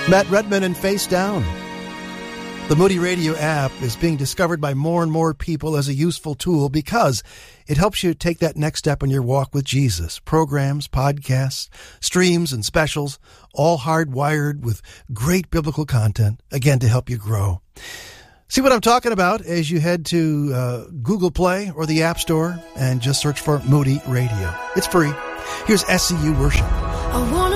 Matt Redman and Face Down. The Moody Radio app is being discovered by more and more people as a useful tool because it helps you take that next step in your walk with Jesus. Programs, podcasts, streams, and specials, all hardwired with great biblical content, again, to help you grow. See what I'm talking about as you head to Google Play or the App Store and just search for Moody Radio. It's free. Here's SCU Worship. I wanna